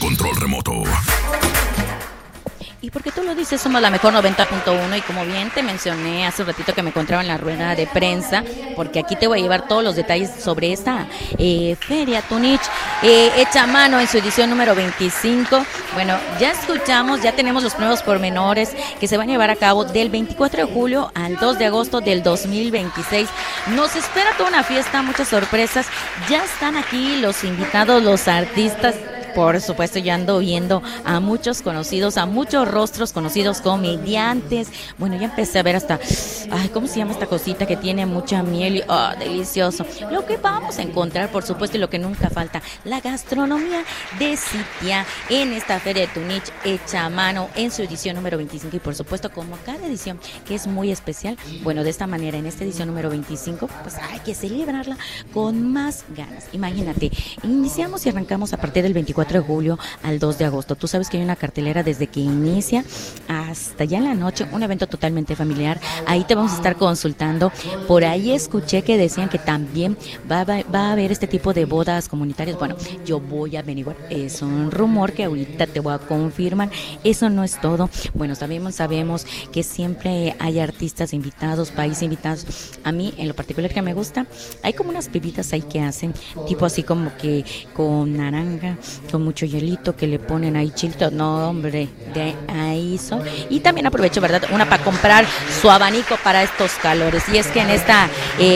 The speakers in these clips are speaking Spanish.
control remoto. Y porque tú lo dices, somos la mejor 90.1 y como bien te mencioné hace un ratito que me encontraba en la rueda de prensa, porque aquí te voy a llevar todos los detalles sobre esta feria Tunich, hecha a mano en su edición número 25. Bueno, ya escuchamos, ya tenemos los primeros pormenores que se van a llevar a cabo del 24 de julio al 2 de agosto del 2026. Nos espera toda una fiesta, muchas sorpresas. Ya están aquí los invitados, los artistas. Por supuesto, yo ando viendo a muchos conocidos, a muchos rostros conocidos, comediantes. Bueno, ya empecé a ver hasta, ¿cómo se llama esta cosita que tiene mucha miel? Delicioso. Lo que vamos a encontrar, por supuesto, y lo que nunca falta, la gastronomía de Sitia en esta Feria de Tunich hecha a mano en su edición número 25. Y por supuesto, como cada edición que es muy especial, bueno, de esta manera, en esta edición número 25, pues hay que celebrarla con más ganas. Imagínate, iniciamos y arrancamos a partir del 24 de julio al 2 de agosto. Tú sabes que hay una cartelera desde que inicia hasta ya en la noche, un evento totalmente familiar. Ahí te vamos a estar consultando. Por ahí escuché que decían que también va a haber este tipo de bodas comunitarias. Bueno, yo voy a averiguar. Es un rumor que ahorita te voy a confirmar. Eso no es todo. Bueno, sabemos que siempre hay artistas invitados, países invitados. A mí, en lo particular que me gusta, hay como unas bebidas ahí que hacen, tipo así como que con naranja, con mucho hielito, que le ponen ahí chilito. No, hombre, de ahí son. Y también aprovecho, ¿verdad? Una para comprar su abanico para estos calores. Y es que en esta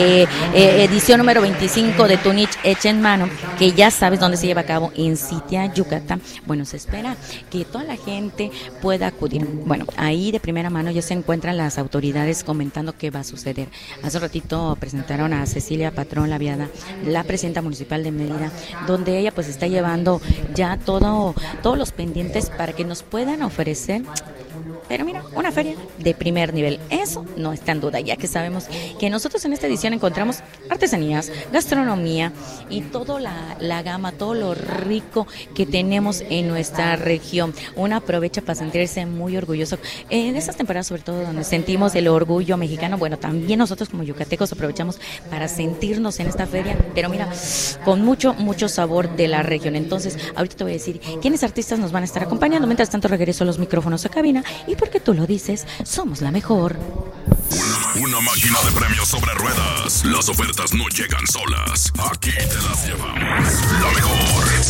edición número 25 de Tunich hecha en mano, que ya sabes dónde se lleva a cabo, en Sitia, Yucatán, bueno, se espera que toda la gente pueda acudir. Bueno, ahí de primera mano ya se encuentran las autoridades comentando qué va a suceder. Hace un ratito presentaron a Cecilia Patrón Laviada, la presidenta municipal de Mérida, donde ella pues está llevando ya todos los pendientes para que nos puedan ofrecer, pero mira, una feria de primer nivel. Eso no está en duda, ya que sabemos que nosotros en esta edición encontramos artesanías, gastronomía y toda la gama, todo lo rico que tenemos en nuestra región. Uno aprovecha para sentirse muy orgulloso. En estas temporadas, sobre todo, donde sentimos el orgullo mexicano, bueno, también nosotros como yucatecos aprovechamos para sentirnos en esta feria, pero mira, con mucho sabor de la región. Entonces, ahorita te voy a decir quiénes artistas nos van a estar acompañando. Mientras tanto, regreso los micrófonos a cabina y porque tú lo dices, somos la mejor. Una máquina de premios sobre ruedas. Las ofertas no llegan solas. Aquí te las llevamos. La mejor.